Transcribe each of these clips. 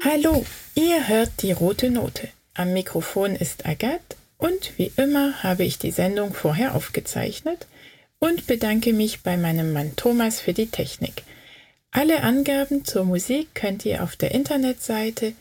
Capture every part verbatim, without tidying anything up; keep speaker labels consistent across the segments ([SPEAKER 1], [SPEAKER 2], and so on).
[SPEAKER 1] Hallo, ihr hört die rote Note. Am Mikrofon ist Agathe und wie immer habe ich die Sendung vorher aufgezeichnet und bedanke mich bei meinem Mann Thomas für die Technik. Alle Angaben zur Musik könnt ihr auf der Internetseite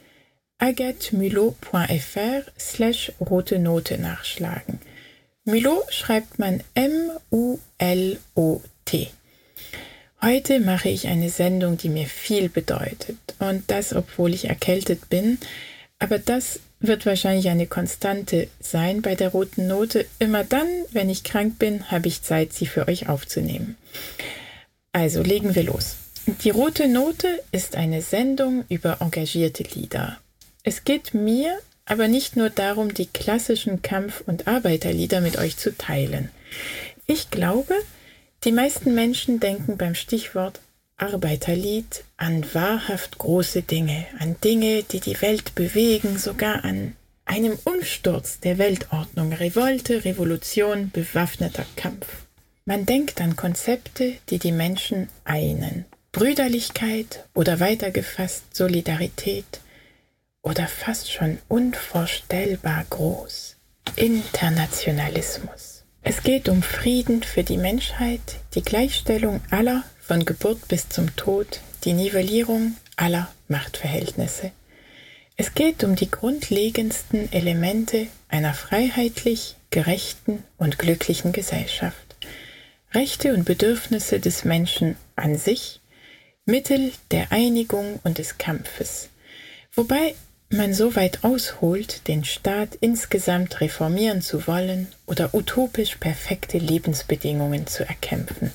[SPEAKER 1] agathemulot.fr slash rote Note nachschlagen. Mulot schreibt man M U L O T. Heute mache ich eine Sendung, die mir viel bedeutet und das, obwohl ich erkältet bin, aber das wird wahrscheinlich eine Konstante sein bei der roten Note. Immer dann, wenn ich krank bin, habe ich Zeit, sie für euch aufzunehmen. Also legen wir los. Die rote Note ist eine Sendung über engagierte Lieder. Es geht mir aber nicht nur darum, die klassischen Kampf- und Arbeiterlieder mit euch zu teilen. Ich glaube, die meisten Menschen denken beim Stichwort Arbeiterlied an wahrhaft große Dinge, an Dinge, die die Welt bewegen, sogar an einem Umsturz der Weltordnung, Revolte, Revolution, bewaffneter Kampf. Man denkt an Konzepte, die die Menschen einen. Brüderlichkeit oder weitergefasst Solidarität oder fast schon unvorstellbar groß Internationalismus. Es geht um Frieden für die Menschheit, die Gleichstellung aller von Geburt bis zum Tod, die Nivellierung aller Machtverhältnisse. Es geht um die grundlegendsten Elemente einer freiheitlich, gerechten und glücklichen Gesellschaft. Rechte und Bedürfnisse des Menschen an sich, Mittel der Einigung und des Kampfes. Wobei man so weit ausholt, den Staat insgesamt reformieren zu wollen oder utopisch perfekte Lebensbedingungen zu erkämpfen.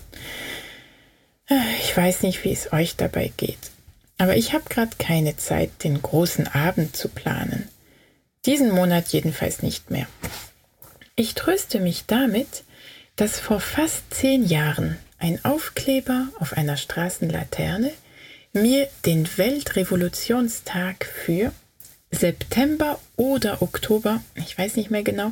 [SPEAKER 1] Ich weiß nicht, wie es euch dabei geht, aber ich habe gerade keine Zeit, den großen Abend zu planen. Diesen Monat jedenfalls nicht mehr. Ich tröste mich damit, dass vor fast zehn Jahren ein Aufkleber auf einer Straßenlaterne mir den Weltrevolutionstag für September oder Oktober, ich weiß nicht mehr genau,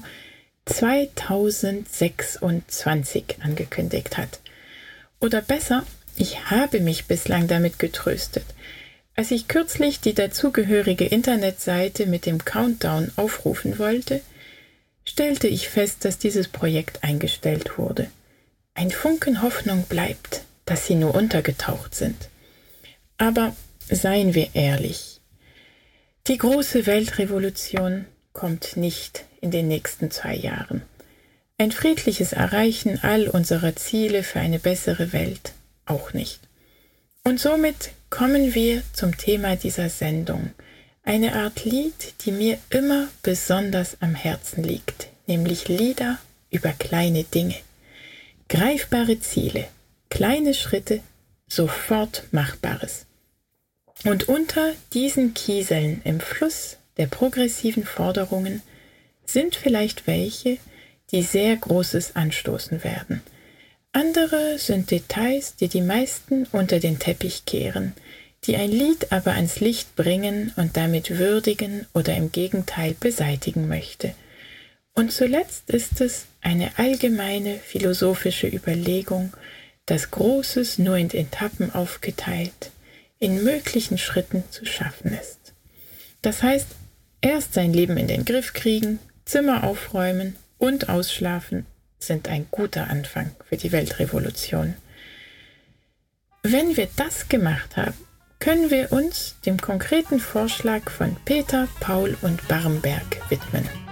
[SPEAKER 1] zweitausendsechsundzwanzig angekündigt hat. Oder besser, ich habe mich bislang damit getröstet. Als ich kürzlich die dazugehörige Internetseite mit dem Countdown aufrufen wollte, stellte ich fest, dass dieses Projekt eingestellt wurde. Ein Funken Hoffnung bleibt, dass sie nur untergetaucht sind. Aber seien wir ehrlich, die große Weltrevolution kommt nicht in den nächsten zwei Jahren. Ein friedliches Erreichen all unserer Ziele für eine bessere Welt auch nicht. Und somit kommen wir zum Thema dieser Sendung. Eine Art Lied, die mir immer besonders am Herzen liegt, nämlich Lieder über kleine Dinge. Greifbare Ziele, kleine Schritte, sofort Machbares. Und unter diesen Kieseln im Fluss der progressiven Forderungen sind vielleicht welche, die sehr Großes anstoßen werden. Andere sind Details, die die meisten unter den Teppich kehren, die ein Lied aber ans Licht bringen und damit würdigen oder im Gegenteil beseitigen möchte. Und zuletzt ist es eine allgemeine philosophische Überlegung, dass Großes nur in Etappen aufgeteilt in möglichen Schritten zu schaffen ist. Das heißt, erst sein Leben in den Griff kriegen, Zimmer aufräumen und ausschlafen sind ein guter Anfang für die Weltrevolution. Wenn wir das gemacht haben, können wir uns dem konkreten Vorschlag von Peter, Paul und Barmberg widmen.